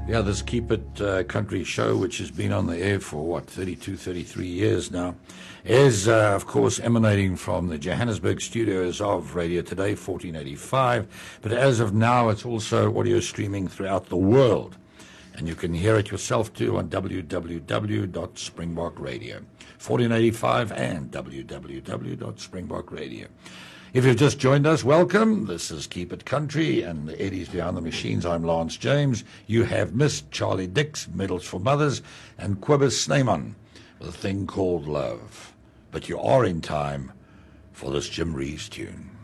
Yeah, this Keep It Country show, which has been on the air for, 32, 33 years now, is, of course, emanating from the Johannesburg studios of Radio Today, 1485. But as of now, it's also audio streaming throughout the world. And you can hear it yourself, too, on www.springbok.radio, 1485 and www.springbok.radio. If you've just joined us, welcome. This is Keep It Country and the Eddies Behind the Machines. I'm Lance James. You have missed Charlie Dix, Medals for Mothers, and Cobus Snyman with a thing called Love. But you are in time for this Jim Reeves tune.